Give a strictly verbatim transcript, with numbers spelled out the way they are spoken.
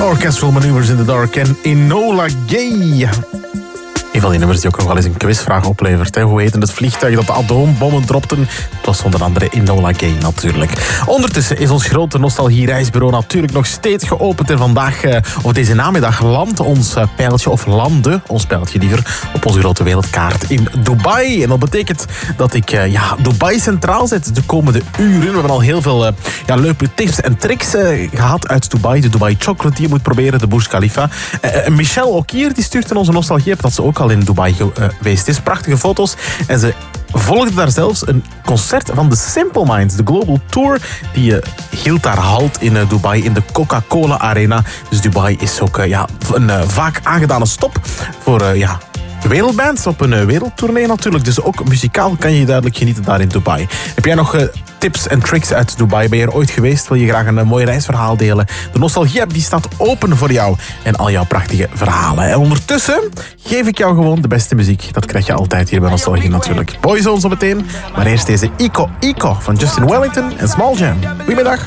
Orchestral Maneuvers in the Dark en Enola Gay. Een van die nummers die ook nog wel eens een quizvraag oplevert. Hè. Hoe heette het vliegtuig dat de atoombommen dropten? Het was onder andere Enola Gay natuurlijk. Ondertussen is ons grote nostalgie-reisbureau natuurlijk nog steeds geopend. En vandaag, of deze namiddag, landt ons pijltje, of landde ons pijltje liever, op onze grote wereldkaart in Dubai. En dat betekent dat ik ja, Dubai centraal zet de komende uren. We hebben al heel veel ja, leuke tips en tricks uh, gehad uit Dubai. De Dubai Chocolate die je moet proberen, de Burj Khalifa. Uh, Michelle Okier die stuurt in onze nostalgie-app dat ze ook al in Dubai geweest is. Prachtige foto's. En ze volgde daar zelfs een concert van de Simple Minds, de Global Tour. Die uh, hield daar halt in uh, Dubai, in de Coca-Cola Arena. Dus Dubai is ook uh, ja, een uh, vaak aangedane stop voor uh, ja, wereldbands op een uh, wereldtournee natuurlijk. Dus ook muzikaal kan je duidelijk genieten daar in Dubai. Heb jij nog uh, tips en tricks uit Dubai? Ben je er ooit geweest? Wil je graag een uh, mooi reisverhaal delen? De nostalgie-app die staat open voor jou en al jouw prachtige verhalen. En ondertussen geef ik jou gewoon de beste muziek. Dat krijg je altijd hier bij Nostalgie natuurlijk. Boyzone zo meteen, maar eerst deze Ico Ico van Justin Wellington en Small Jam. Goedemiddag.